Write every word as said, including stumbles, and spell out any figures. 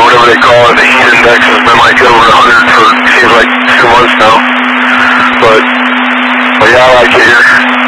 whatever they call it, the heat index has been like over one hundred for, seems like two months now. But, but yeah, I like it here.